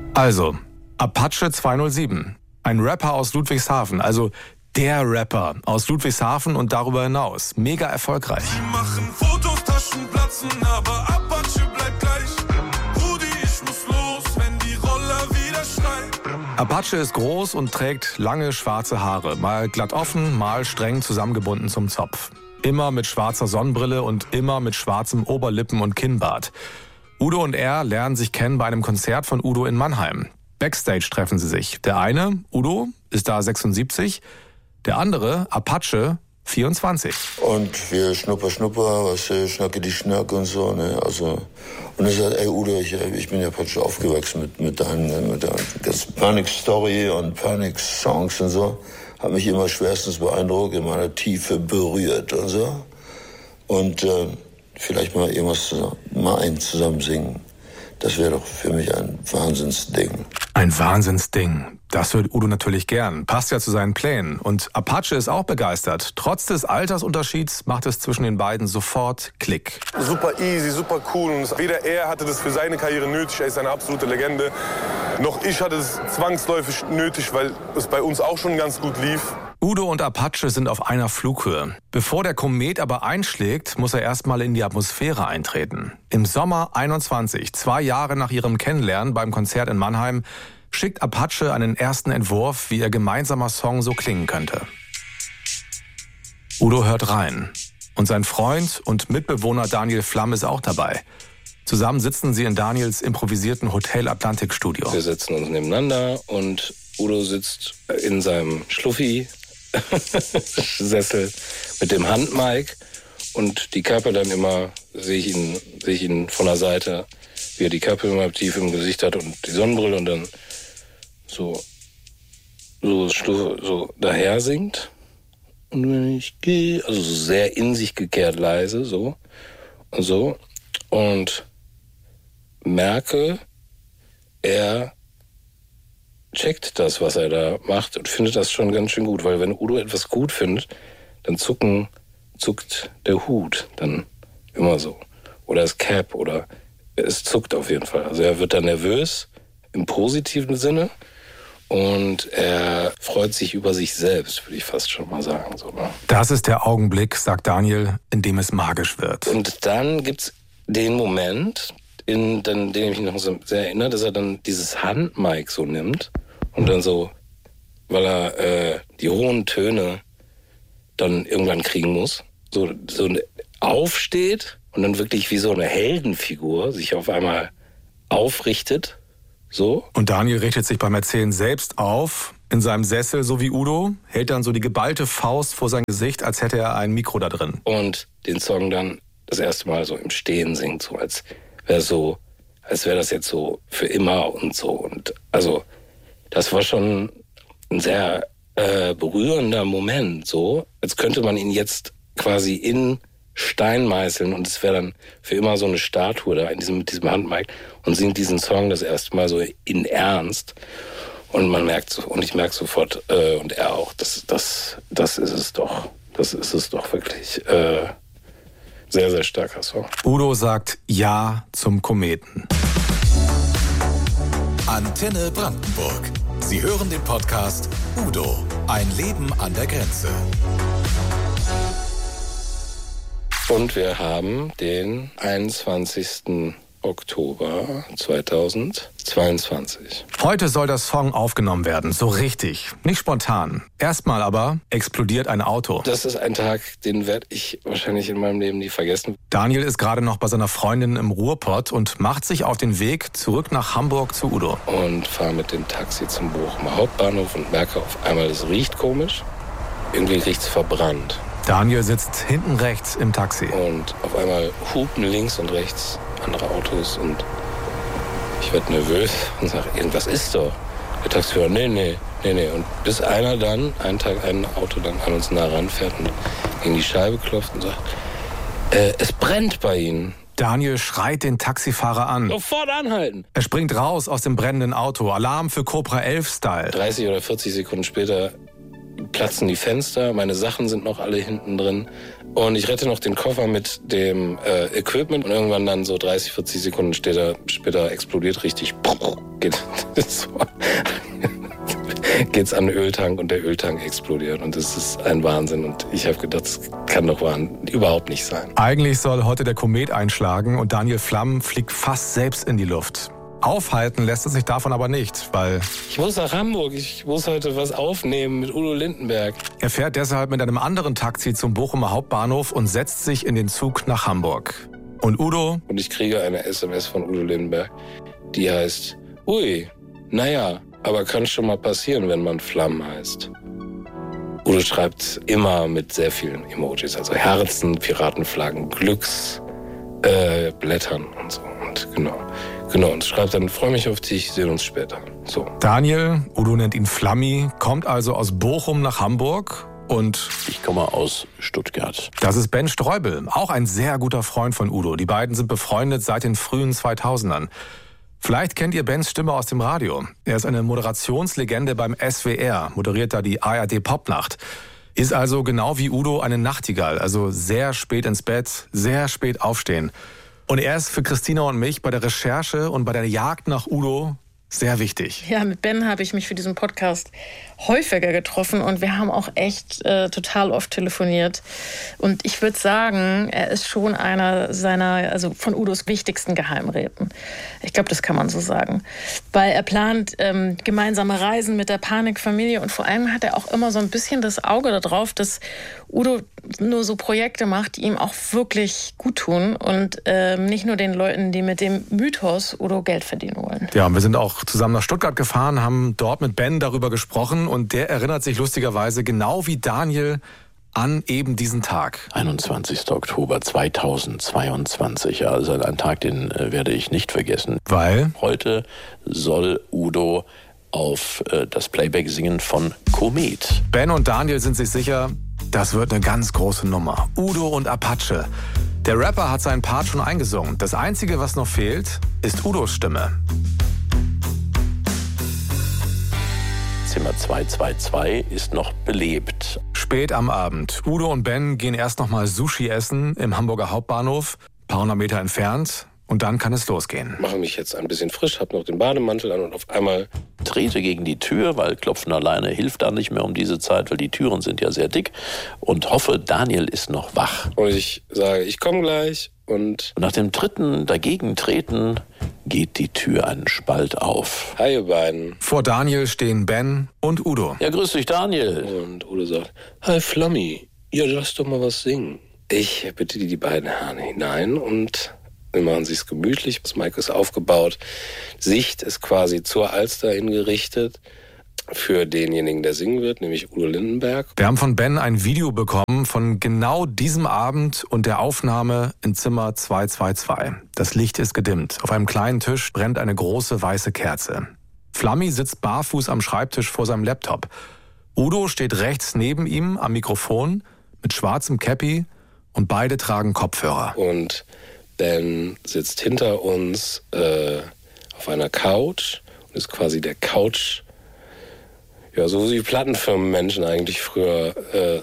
Also, Apache 207, ein Rapper aus Ludwigshafen, also der Rapper aus Ludwigshafen und darüber hinaus. Mega erfolgreich. Die machen Fotos, Taschen platzen, aber Apache bleibt gleich. Rudi, ich muss los, wenn die Roller wieder schreien. Apache ist groß und trägt lange schwarze Haare, mal glatt offen, mal streng zusammengebunden zum Zopf. Immer mit schwarzer Sonnenbrille und immer mit schwarzem Oberlippen- und Kinnbart. Udo und er lernen sich kennen bei einem Konzert von Udo in Mannheim. Backstage treffen sie sich. Der eine, Udo, ist da 76, der andere, Apache, 24. Und wir schnupper, was schnacke die Schnack und so, ne, also. Und er sagt, ey Udo, ich bin ja praktisch aufgewachsen mit der ganzen Panic-Story und Panic-Songs und so. Hat mich immer schwerstens beeindruckt, in meiner Tiefe berührt und so. Und vielleicht mal irgendwas zusammen singen. Das wäre doch für mich ein Wahnsinnsding. Ein Wahnsinnsding. Das hört Udo natürlich gern. Passt ja zu seinen Plänen. Und Apache ist auch begeistert. Trotz des Altersunterschieds macht es zwischen den beiden sofort Klick. Super easy, super cool. Und weder er hatte das für seine Karriere nötig, er ist eine absolute Legende, noch ich hatte es zwangsläufig nötig, weil es bei uns auch schon ganz gut lief. Udo und Apache sind auf einer Flughöhe. Bevor der Komet aber einschlägt, muss er erstmal in die Atmosphäre eintreten. Im Sommer 21, 2 Jahre nach ihrem Kennenlernen beim Konzert in Mannheim, schickt Apache einen ersten Entwurf, wie ihr gemeinsamer Song so klingen könnte. Udo hört rein. Und sein Freund und Mitbewohner Daniel Flamm ist auch dabei. Zusammen sitzen sie in Daniels improvisierten Hotel Atlantik Studio. Wir setzen uns nebeneinander und Udo sitzt in seinem Schluffi-Sessel mit dem Handmic und die Kappe dann immer, sehe ich ihn von der Seite, wie er die Kappe immer tief im Gesicht hat und die Sonnenbrille und dann so daher singt. Und wenn ich gehe, also so sehr in sich gekehrt leise, so und so. Und merke, er checkt das, was er da macht und findet das schon ganz schön gut. Weil wenn Udo etwas gut findet, dann zuckt der Hut dann immer so. Oder das Cap oder es zuckt auf jeden Fall. Also er wird dann nervös im positiven Sinne und er freut sich über sich selbst, würde ich fast schon mal sagen. So, ne? Das ist der Augenblick, sagt Daniel, in dem es magisch wird. Und dann gibt's den Moment, den ich mich noch so sehr erinnere, dass er dann dieses Handmic so nimmt und dann so, weil er die hohen Töne dann irgendwann kriegen muss, so aufsteht und dann wirklich wie so eine Heldenfigur sich auf einmal aufrichtet. So. Und Daniel richtet sich beim Erzählen selbst auf, in seinem Sessel, so wie Udo, hält dann so die geballte Faust vor sein Gesicht, als hätte er ein Mikro da drin. Und den Song dann das erste Mal so im Stehen singt, so als wäre das jetzt so für immer und so. Und also das war schon ein sehr berührender Moment, so als könnte man ihn jetzt quasi in Stein meißeln und es wäre dann für immer so eine Statue da mit diesem Handmic und singt diesen Song das erste Mal so in Ernst und man merkt so, und ich merke sofort und er auch, das ist es doch wirklich sehr, sehr starker Song. Udo sagt Ja zum Kometen. Antenne Brandenburg. Sie hören den Podcast Udo, ein Leben an der Grenze. Und wir haben den 21. Oktober 2022. Heute soll der Song aufgenommen werden, so richtig, nicht spontan. Erstmal aber explodiert ein Auto. Das ist ein Tag, den werde ich wahrscheinlich in meinem Leben nie vergessen. Daniel ist gerade noch bei seiner Freundin im Ruhrpott und macht sich auf den Weg zurück nach Hamburg zu Udo. Und fahre mit dem Taxi zum Bochumer Hauptbahnhof und merke auf einmal, es riecht komisch. Irgendwie riecht's verbrannt. Daniel sitzt hinten rechts im Taxi. Und auf einmal hupen links und rechts andere Autos und ich werde nervös und sage, irgendwas ist doch. Der Taxifahrer, nee. Und bis einer dann, ein Auto dann an uns nah ranfährt und gegen die Scheibe klopft und sagt, es brennt bei Ihnen. Daniel schreit den Taxifahrer an. Sofort anhalten. Er springt raus aus dem brennenden Auto. Alarm für Cobra 11 Style. 30 oder 40 Sekunden später platzen die Fenster, meine Sachen sind noch alle hinten drin und ich rette noch den Koffer mit dem Equipment und irgendwann dann so 30, 40 Sekunden später explodiert richtig, geht's an den Öltank und der Öltank explodiert und das ist ein Wahnsinn und ich habe gedacht, das kann doch überhaupt nicht sein. Eigentlich soll heute der Komet einschlagen und Daniel Flamm fliegt fast selbst in die Luft. Aufhalten lässt es sich davon aber nicht, weil... Ich muss nach Hamburg, ich muss heute was aufnehmen mit Udo Lindenberg. Er fährt deshalb mit einem anderen Taxi zum Bochumer Hauptbahnhof und setzt sich in den Zug nach Hamburg. Und Udo? Und ich kriege eine SMS von Udo Lindenberg, die heißt, ui, naja, aber kann schon mal passieren, wenn man Flamm heißt. Udo schreibt immer mit sehr vielen Emojis, also Herzen, Piratenflaggen, Glücksblättern und so. Und Genau, und schreibt dann, freue mich auf dich, sehen uns später. So. Daniel, Udo nennt ihn Flammi, kommt also aus Bochum nach Hamburg und... Ich komme aus Stuttgart. Das ist Ben Streubel, auch ein sehr guter Freund von Udo. Die beiden sind befreundet seit den frühen 2000ern. Vielleicht kennt ihr Bens Stimme aus dem Radio. Er ist eine Moderationslegende beim SWR, moderiert da die ARD Popnacht. Ist also genau wie Udo eine Nachtigall, also sehr spät ins Bett, sehr spät aufstehen. Und er ist für Christina und mich bei der Recherche und bei der Jagd nach Udo sehr wichtig. Ja, mit Ben habe ich mich für diesen Podcast häufiger getroffen und wir haben auch echt total oft telefoniert. Und ich würde sagen, er ist schon einer seiner, also von Udos wichtigsten Geheimräten. Ich glaube, das kann man so sagen. Weil er plant gemeinsame Reisen mit der Panikfamilie und vor allem hat er auch immer so ein bisschen das Auge darauf, dass Udo nur so Projekte macht, die ihm auch wirklich gut tun und nicht nur den Leuten, die mit dem Mythos Udo Geld verdienen wollen. Ja, und wir sind auch zusammen nach Stuttgart gefahren, haben dort mit Ben darüber gesprochen und der erinnert sich lustigerweise genau wie Daniel an eben diesen Tag. 21. Oktober 2022, also ein Tag, den werde ich nicht vergessen. Weil? Heute soll Udo auf das Playback singen von Komet. Ben und Daniel sind sich sicher, das wird eine ganz große Nummer. Udo und Apache. Der Rapper hat seinen Part schon eingesungen. Das Einzige, was noch fehlt, ist Udos Stimme. Zimmer 222 ist noch belebt. Spät am Abend. Udo und Ben gehen erst noch mal Sushi essen im Hamburger Hauptbahnhof, ein paar hundert Meter entfernt. Und dann kann es losgehen. Mache mich jetzt ein bisschen frisch, habe noch den Bademantel an und auf einmal... Trete gegen die Tür, weil Klopfen alleine hilft da nicht mehr um diese Zeit, weil die Türen sind ja sehr dick. Und hoffe, Daniel ist noch wach. Und ich sage, ich komme gleich. Und nach dem dritten Dagegentreten geht die Tür einen Spalt auf. Hi, ihr beiden. Vor Daniel stehen Ben und Udo. Ja, grüß dich, Daniel. Und Udo sagt, hi, Flammi. Ja, lass doch mal was singen. Ich bitte die beiden Herren hinein und... Wir machen sich's gemütlich, das Mic ist aufgebaut. Sicht ist quasi zur Alster hingerichtet für denjenigen, der singen wird, nämlich Udo Lindenberg. Wir haben von Ben ein Video bekommen von genau diesem Abend und der Aufnahme in Zimmer 222. Das Licht ist gedimmt. Auf einem kleinen Tisch brennt eine große weiße Kerze. Flammi sitzt barfuß am Schreibtisch vor seinem Laptop. Udo steht rechts neben ihm am Mikrofon mit schwarzem Cappy und beide tragen Kopfhörer. Und Ben sitzt hinter uns auf einer Couch und ist quasi der Couch, ja, so wie Plattenfirmenmenschen eigentlich früher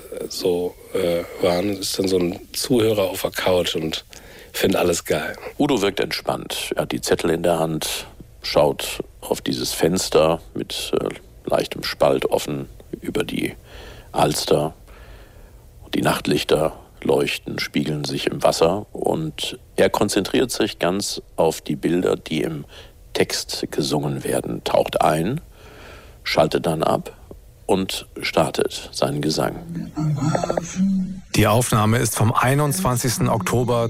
waren. Ist dann so ein Zuhörer auf der Couch und findet alles geil. Udo wirkt entspannt. Er hat die Zettel in der Hand, schaut auf dieses Fenster mit leichtem Spalt offen über die Alster. Die Nachtlichter leuchten, spiegeln sich im Wasser und er konzentriert sich ganz auf die Bilder, die im Text gesungen werden, taucht ein, schaltet dann ab und startet seinen Gesang. Die Aufnahme ist vom 21. Oktober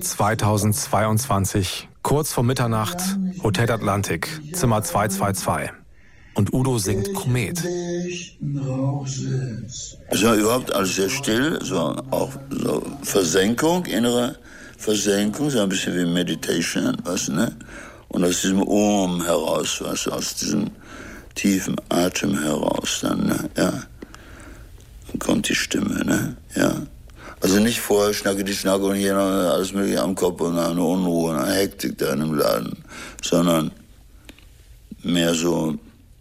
2022, kurz vor Mitternacht, Hotel Atlantik, Zimmer 222. Und Udo singt Komet. Es war überhaupt alles sehr still, so auch so Versenkung, innere Versenkung, so ein bisschen wie Meditation, was, ne? Und aus diesem Ohm heraus, was, aus diesem tiefen Atem heraus dann, ne? Ja. Dann kommt die Stimme, ne? Ja. Also nicht vorher schnacke und hier noch alles mögliche am Kopf und eine Unruhe und eine Hektik da in dem Laden, sondern mehr so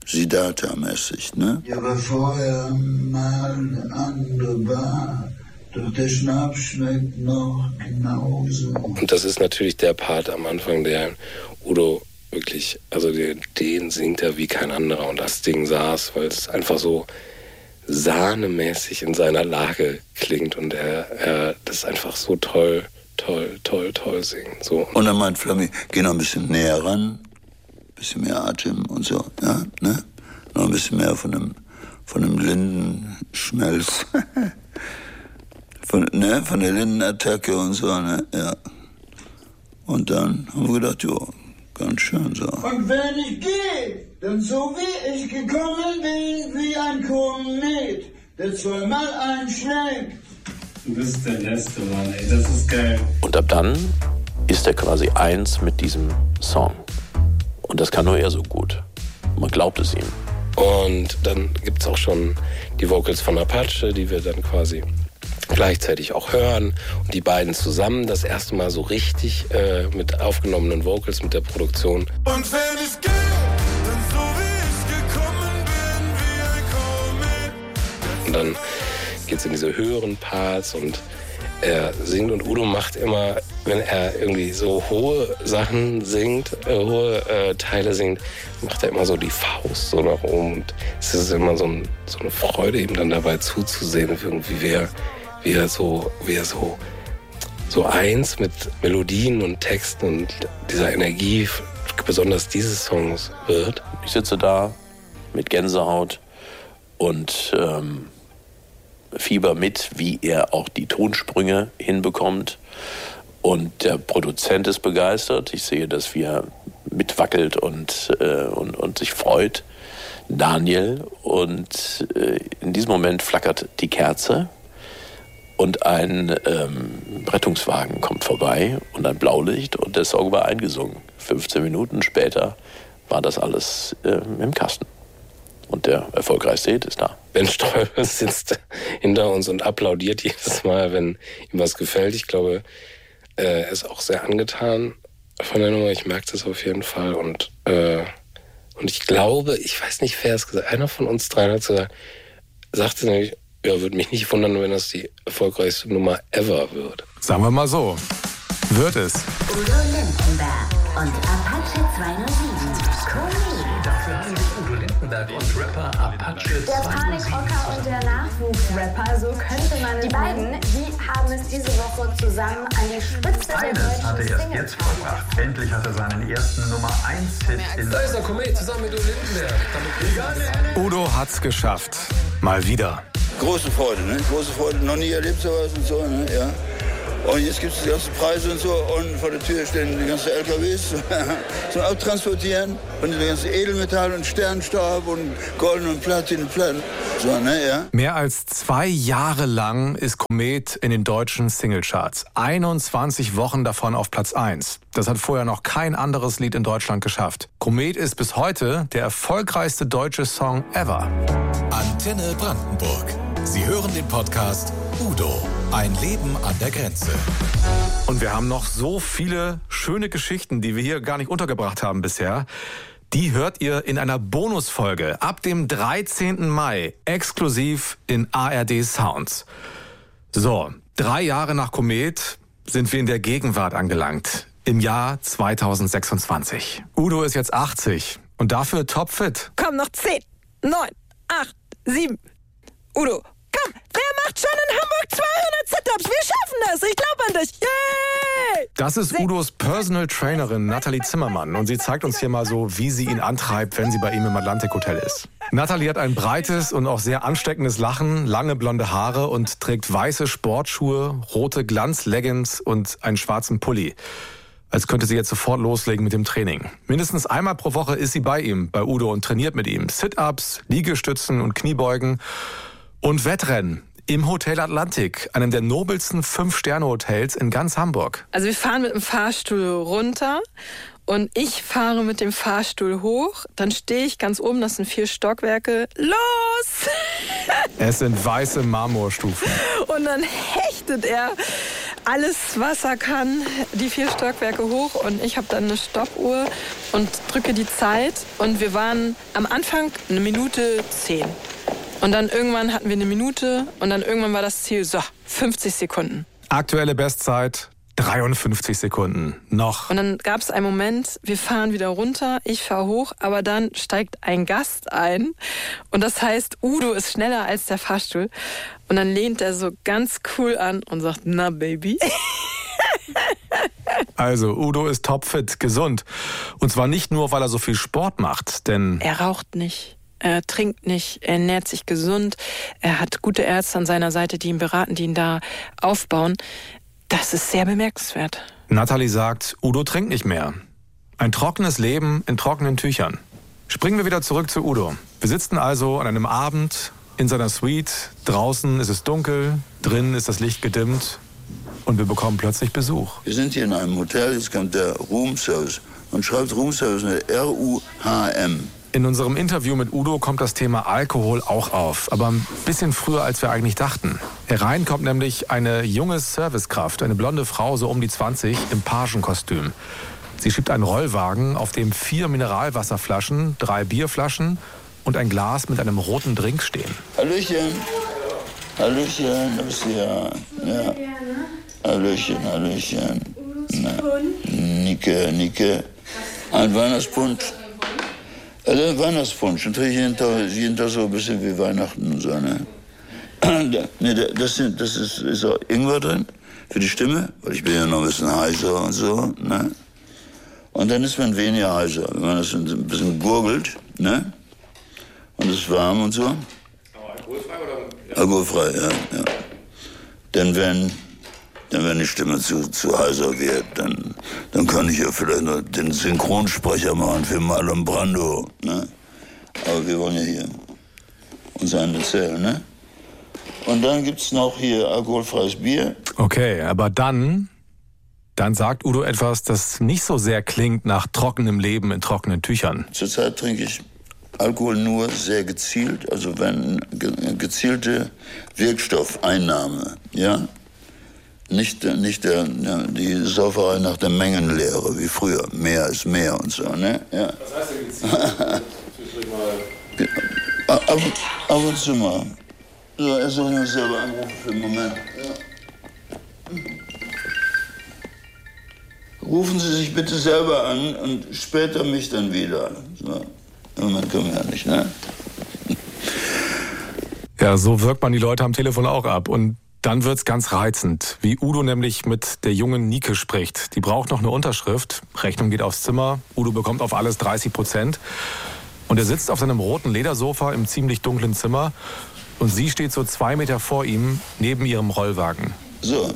Siddhartha-mäßig, ne? Ja, aber vorher mal eine andere Bar. Doch der Schnaps schmeckt noch genauso. Und das ist natürlich der Part am Anfang, der Udo wirklich, also den singt er wie kein anderer. Und das Ding saß, weil es einfach so sahnemäßig in seiner Lage klingt. Und er das einfach so toll singt. So. Und dann meint Flammi, geh noch ein bisschen näher ran, ein bisschen mehr Atem und so, ja, ne? Noch ein bisschen mehr von dem Lindenschmelz. Von der Lindenattacke und so, ne, ja. Und dann haben wir gedacht, jo, ganz schön so. Und wenn ich gehe, dann so wie ich gekommen bin, wie ein Komet, der zweimal einschlägt. Du bist der Letzte, Mann, ey, das ist geil. Und ab dann ist er quasi eins mit diesem Song. Und das kann nur er so gut. Man glaubt es ihm. Und dann gibt es auch schon die Vocals von Apache, die wir dann quasi gleichzeitig auch hören. Und die beiden zusammen das erste Mal so richtig mit aufgenommenen Vocals, mit der Produktion. Und wenn ich gehe, dann so wie ich gekommen bin, wie ein Komet. Und dann geht's in diese höheren Parts und er singt und Udo macht immer, wenn er irgendwie so hohe Sachen singt, hohe Teile singt, macht er immer so die Faust so nach oben. Und es ist immer so eine Freude, ihm dann dabei zuzusehen, irgendwie wie er so eins mit Melodien und Texten und dieser Energie, besonders dieses Songs, wird. Ich sitze da mit Gänsehaut und Fieber mit, wie er auch die Tonsprünge hinbekommt. Und der Produzent ist begeistert. Ich sehe, dass er mitwackelt und sich freut. Daniel. Und in diesem Moment flackert die Kerze und ein Rettungswagen kommt vorbei und ein Blaulicht und der Song war eingesungen. 15 Minuten später war das alles im Kasten. Und der erfolgreichste Hit ist da. Ben Streuber sitzt hinter uns und applaudiert jedes Mal, wenn ihm was gefällt. Ich glaube, er ist auch sehr angetan von der Nummer. Ich merke das auf jeden Fall. Und ich glaube, ich weiß nicht, wer es gesagt hat. Einer von uns dreien hat sagte nämlich, ja, würde mich nicht wundern, wenn das die erfolgreichste Nummer ever wird. Sagen wir mal so. Wird es. Udo Lindenberg und Apache 207. Dafür haben sich Udo Lindenberg und Rapper Apache 207. Der Panikrocker und der Nachwuchsrapper, so könnte man es. Die beiden, die haben es diese Woche zusammen an die Spitze der deutschen hat er erst jetzt vollbracht. Endlich hat er seinen ersten Nummer-1-Hit in... Da ist er, Komet, zusammen mit Udo Lindenberg. Udo hat's geschafft. Mal wieder. Große Freude, ne? Große Freude. Noch nie erlebt sowas und so, ne? Ja. Und jetzt gibt es die ganzen Preise und so. Und vor der Tür stehen die ganzen LKWs zum Abtransportieren. Und die ganzen Edelmetall und Sternstaub und Golden und Platin. So, ne, ja. Mehr als 2 Jahre lang ist Komet in den deutschen Singlecharts. 21 Wochen davon auf Platz 1. Das hat vorher noch kein anderes Lied in Deutschland geschafft. Komet ist bis heute der erfolgreichste deutsche Song ever. Antenne Brandenburg. Sie hören den Podcast Udo, ein Leben an der Grenze. Und wir haben noch so viele schöne Geschichten, die wir hier gar nicht untergebracht haben bisher. Die hört ihr in einer Bonusfolge ab dem 13. Mai exklusiv in ARD Sounds. So, 3 Jahre nach Komet sind wir in der Gegenwart angelangt. Im Jahr 2026. Udo ist jetzt 80 und dafür topfit. Komm, noch 10, 9, 8, 7. Udo, komm, wer macht schon in Hamburg 200 Sit-Ups? Wir schaffen das, ich glaube an dich. Yay! Das ist Udos Personal Trainerin Nathalie Zimmermann und sie zeigt uns hier mal so, wie sie ihn antreibt, wenn sie bei ihm im Atlantic Hotel ist. Nathalie hat ein breites und auch sehr ansteckendes Lachen, lange blonde Haare und trägt weiße Sportschuhe, rote Glanz-Leggings und einen schwarzen Pulli. Als könnte sie jetzt sofort loslegen mit dem Training. Mindestens einmal pro Woche ist sie bei ihm, bei Udo, und trainiert mit ihm Sit-Ups, Liegestützen und Kniebeugen und Wettrennen im Hotel Atlantic, einem der nobelsten 5-Sterne-Hotels in ganz Hamburg. Also wir fahren mit dem Fahrstuhl runter und ich fahre mit dem Fahrstuhl hoch. Dann stehe ich ganz oben, das sind 4 Stockwerke. Los! Es sind weiße Marmorstufen. Und dann hechtet er alles, was er kann, die 4 Stockwerke hoch. Und ich habe dann eine Stoppuhr und drücke die Zeit. Und wir waren am Anfang 1 Minute 10. Und dann irgendwann hatten wir 1 Minute und dann irgendwann war das Ziel, so, 50 Sekunden. Aktuelle Bestzeit 53 Sekunden. Noch. Und dann gab es einen Moment, wir fahren wieder runter, ich fahre hoch, aber dann steigt ein Gast ein. Und das heißt, Udo ist schneller als der Fahrstuhl. Und dann lehnt er so ganz cool an und sagt, na Baby. Also, Udo ist topfit, gesund. Und zwar nicht nur, weil er so viel Sport macht, denn... Er raucht nicht. Er trinkt nicht, er ernährt sich gesund, er hat gute Ärzte an seiner Seite, die ihn beraten, die ihn da aufbauen. Das ist sehr bemerkenswert. Nathalie sagt, Udo trinkt nicht mehr. Ein trockenes Leben in trockenen Tüchern. Springen wir wieder zurück zu Udo. Wir sitzen also an einem Abend in seiner Suite. Draußen ist es dunkel, drinnen ist das Licht gedimmt und wir bekommen plötzlich Besuch. Wir sind hier in einem Hotel, jetzt kommt der Roomservice. Man schreibt Roomservice mit R-U-H-M. In unserem Interview mit Udo kommt das Thema Alkohol auch auf, aber ein bisschen früher, als wir eigentlich dachten. Herein kommt nämlich eine junge Servicekraft, eine blonde Frau, so um die 20, im Pagenkostüm. Sie schiebt einen Rollwagen, auf dem 4 Mineralwasserflaschen, 3 Bierflaschen und ein Glas mit einem roten Drink stehen. Hallöchen. Hallöchen, da bist du ja. Hallöchen, Hallöchen. Na, Nike. Ein Weihnachtspunsch. Also Weihnachtspunsch, dann trinke ich jeden Tag so ein bisschen wie Weihnachten und so, ne? Das ist auch Ingwer drin für die Stimme, weil ich bin ja noch ein bisschen heiser und so, ne? Und dann ist man weniger heiser, wenn man das ein bisschen gurgelt, ne? Und es ist warm und so. Aber alkoholfrei oder? Alkoholfrei, ja. Denn wenn die Stimme zu heiser wird, dann kann ich ja vielleicht noch den Synchronsprecher machen für Marlon Brando, ne? Aber wir wollen ja hier uns einen erzählen, ne? Und dann gibt's noch hier alkoholfreies Bier. Okay, aber dann sagt Udo etwas, das nicht so sehr klingt nach trockenem Leben in trockenen Tüchern. Zurzeit trinke ich Alkohol nur sehr gezielt, also wenn gezielte Wirkstoffeinnahme, ja? Nicht die Sauferei nach der Mengenlehre, wie früher. Mehr ist mehr und so, ne? Ja. Was heißt denn gezielt? Ab und zu mal. So, erst soll ich mich selber anrufen für einen Moment. Ja. Rufen Sie sich bitte selber an und später mich dann wieder. So. Im Moment können wir ja nicht, ne? Ja, so wirkt man die Leute am Telefon auch ab. Und dann wird's ganz reizend, wie Udo nämlich mit der jungen Nike spricht. Die braucht noch eine Unterschrift, Rechnung geht aufs Zimmer, Udo bekommt auf alles 30%. Und er sitzt auf seinem roten Ledersofa im ziemlich dunklen Zimmer und sie steht so 2 Meter vor ihm, neben ihrem Rollwagen. So.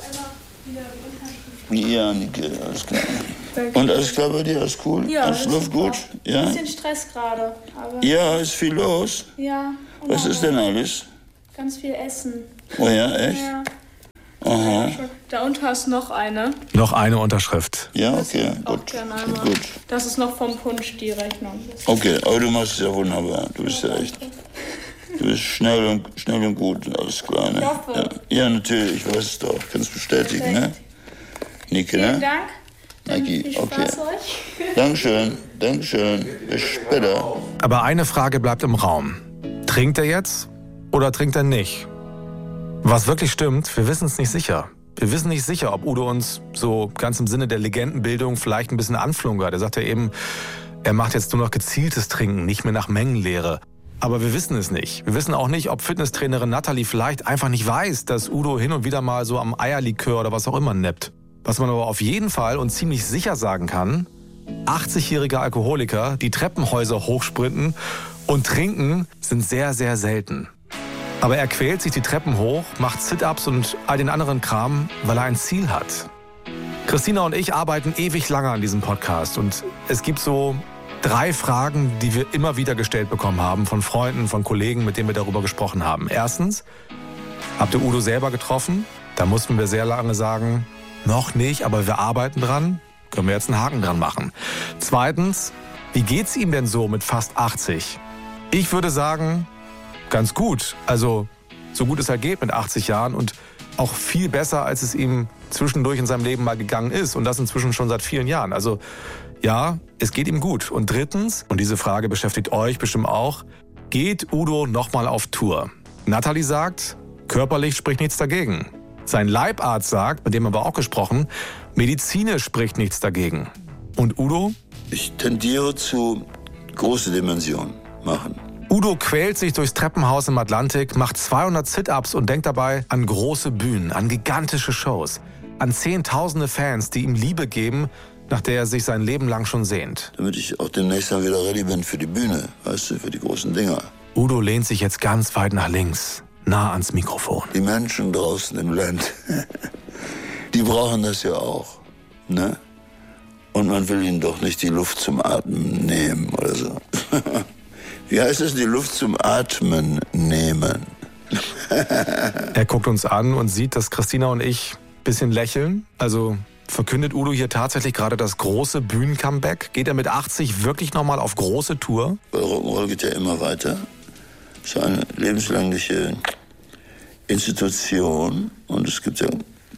Ja, Nike, alles klar. Und alles klar bei dir, alles cool? Ja, alles läuft gut? Ja? Ein bisschen Stress gerade. Ja, ist viel los? Ja. Was ist denn alles? Ganz viel Essen. Oh ja, echt? Ja. Aha. Da unten hast noch eine. Noch eine Unterschrift. Ja, okay, gut. Gut. Das ist noch vom Punsch, die Rechnung. Okay, aber du machst es ja wunderbar. Du bist ja echt. Du bist schnell und gut und alles klar, ne? Ich hoffe. Ja, natürlich, ich weiß es doch. Kannst bestätigen, ne? Nike, ne? Vielen Dank. Nike, viel Spaß okay. euch. Dankeschön. Bis später. Aber eine Frage bleibt im Raum. Trinkt er jetzt oder trinkt er nicht? Was wirklich stimmt, wir wissen es nicht sicher. Wir wissen nicht sicher, ob Udo uns so ganz im Sinne der Legendenbildung vielleicht ein bisschen anflunkert. Er sagt ja eben, er macht jetzt nur noch gezieltes Trinken, nicht mehr nach Mengenlehre. Aber wir wissen es nicht. Wir wissen auch nicht, ob Fitnesstrainerin Nathalie vielleicht einfach nicht weiß, dass Udo hin und wieder mal so am Eierlikör oder was auch immer nippt. Was man aber auf jeden Fall und ziemlich sicher sagen kann, 80-jährige Alkoholiker, die Treppenhäuser hochsprinten und trinken, sind sehr, sehr selten. Aber er quält sich die Treppen hoch, macht Sit-Ups und all den anderen Kram, weil er ein Ziel hat. Christina und ich arbeiten ewig lange an diesem Podcast und es gibt so 3 Fragen, die wir immer wieder gestellt bekommen haben von Freunden, von Kollegen, mit denen wir darüber gesprochen haben. Erstens, habt ihr Udo selber getroffen? Da mussten wir sehr lange sagen, noch nicht, aber wir arbeiten dran. Können wir jetzt einen Haken dran machen. Zweitens, wie geht's ihm denn so mit fast 80? Ich würde sagen, ganz gut. Also so gut es halt geht mit 80 Jahren. Und auch viel besser, als es ihm zwischendurch in seinem Leben mal gegangen ist. Und das inzwischen schon seit vielen Jahren. Also ja, es geht ihm gut. Und drittens, und diese Frage beschäftigt euch bestimmt auch, geht Udo nochmal auf Tour? Natalie sagt, körperlich spricht nichts dagegen. Sein Leibarzt sagt, mit dem haben wir auch gesprochen, medizinisch spricht nichts dagegen. Und Udo? Ich tendiere zu große Dimensionen machen. Udo quält sich durchs Treppenhaus im Atlantik, macht 200 Sit-Ups und denkt dabei an große Bühnen, an gigantische Shows, an Zehntausende Fans, die ihm Liebe geben, nach der er sich sein Leben lang schon sehnt. Damit ich auch demnächst dann wieder ready bin für die Bühne, weißt du, für die großen Dinger. Udo lehnt sich jetzt ganz weit nach links, nah ans Mikrofon. Die Menschen draußen im Land, die brauchen das ja auch, ne? Und man will ihnen doch nicht die Luft zum Atmen nehmen oder so. Wie heißt es, die Luft zum Atmen nehmen? Er guckt uns an und sieht, dass Christina und ich ein bisschen lächeln. Also verkündet Udo hier tatsächlich gerade das große Bühnen-Comeback? Geht er mit 80 wirklich nochmal auf große Tour? Weil Rock'n'Roll geht ja immer weiter. Es ist eine lebenslängliche Institution und es gibt ja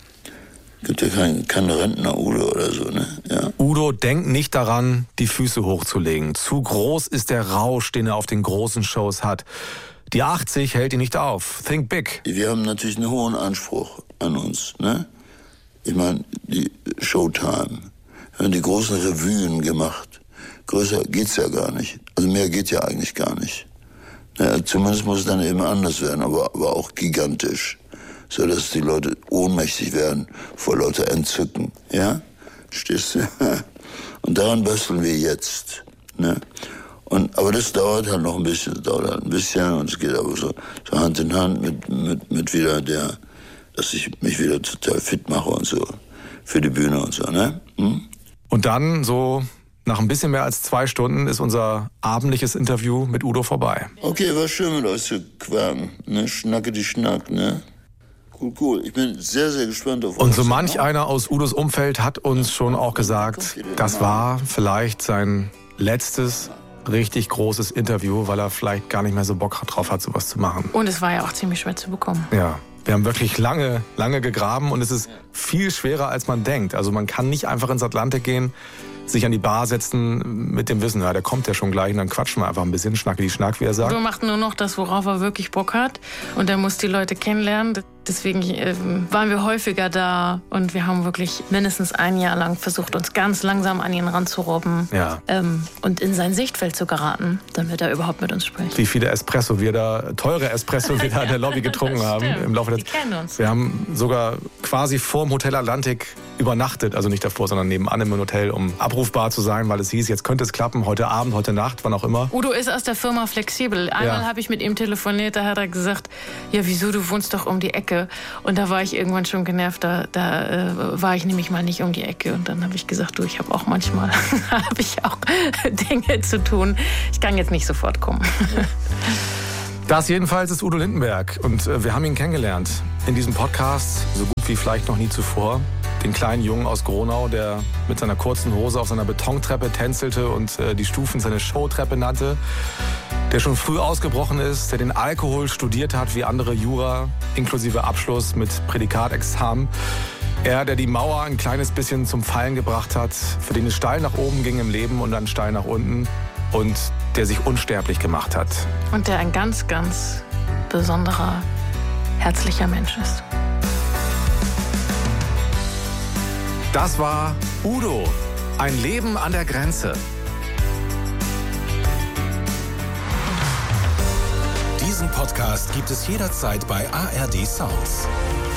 keinen Rentner-Udo oder so, ne? Ja. Udo denkt nicht daran, die Füße hochzulegen. Zu groß ist der Rausch, den er auf den großen Shows hat. Die 80 hält ihn nicht auf. Think big. Wir haben natürlich einen hohen Anspruch an uns, ne? Ich meine, die Showtime. Wir haben die großen Revuen gemacht. Größer geht's ja gar nicht. Also mehr geht ja eigentlich gar nicht. Ja, zumindest muss es dann eben anders werden, aber auch gigantisch. So dass die Leute ohnmächtig werden vor lauter Entzücken. Ja? Stehst du? Und daran basteln wir jetzt. Ne? Aber das dauert halt noch ein bisschen. Und es geht aber so Hand in Hand mit wieder dass ich mich wieder total fit mache und so. Für die Bühne und so, ne? Hm? Und dann, so nach ein bisschen mehr als 2 Stunden, ist unser abendliches Interview mit Udo vorbei. Okay, war schön mit euch zu quaken. Ne? Schnacke die Schnack, ne? Cool. Ich bin sehr, sehr gespannt auf euch. Und so manch einer aus Udos Umfeld hat uns schon auch gesagt, das war vielleicht sein letztes richtig großes Interview, weil er vielleicht gar nicht mehr so Bock drauf hat, sowas zu machen. Und es war ja auch ziemlich schwer zu bekommen. Ja, wir haben wirklich lange gegraben und es ist viel schwerer, als man denkt. Also man kann nicht einfach ins Atlantik gehen, sich an die Bar setzen mit dem Wissen, ja, der kommt ja schon gleich und dann quatschen wir einfach ein bisschen, schnacke die Schnack, wie er sagt. Udo macht nur noch das, worauf er wirklich Bock hat und er muss die Leute kennenlernen. Deswegen waren wir häufiger da und wir haben wirklich mindestens ein Jahr lang versucht, uns ganz langsam an ihn ranzurobben und in sein Sichtfeld zu geraten, damit er überhaupt mit uns spricht. Wie viele teure Espresso wir da in der Lobby getrunken haben im Laufe der Zeit. Die kennen uns. Wir haben sogar quasi vorm Hotel Atlantik übernachtet, also nicht davor, sondern nebenan im Hotel, um abrufbar zu sein, weil es hieß, jetzt könnte es klappen, heute Abend, heute Nacht, wann auch immer. Udo ist aus der Firma flexibel. Einmal habe ich mit ihm telefoniert, da hat er gesagt, ja wieso, du wohnst doch um die Ecke. Und da war ich irgendwann schon genervt, da war ich nämlich mal nicht um die Ecke. Und dann habe ich gesagt, du, ich habe auch manchmal habe ich auch Dinge zu tun. Ich kann jetzt nicht sofort kommen. Das jedenfalls ist Udo Lindenberg und wir haben ihn kennengelernt in diesem Podcast, so gut wie vielleicht noch nie zuvor. Den kleinen Jungen aus Gronau, der mit seiner kurzen Hose auf seiner Betontreppe tänzelte und die Stufen seine Showtreppe nannte. Der schon früh ausgebrochen ist, der den Alkohol studiert hat wie andere Jura, inklusive Abschluss mit Prädikatexamen. Er, der die Mauer ein kleines bisschen zum Fallen gebracht hat, für den es steil nach oben ging im Leben und dann steil nach unten und der sich unsterblich gemacht hat. Und der ein ganz, ganz besonderer, herzlicher Mensch ist. Das war Udo, ein Leben an der Grenze. Diesen Podcast gibt es jederzeit bei ARD Sounds.